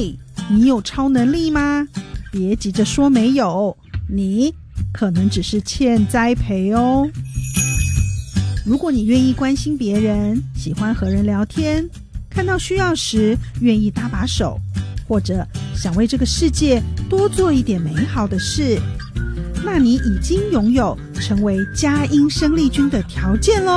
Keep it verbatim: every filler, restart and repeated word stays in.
嘿，你有超能力吗？别急着说没有，你可能只是欠栽培哦。如果你愿意关心别人，喜欢和人聊天，看到需要时愿意搭把手，或者想为这个世界多做一点美好的事，那你已经拥有成为佳音生力军的条件咯。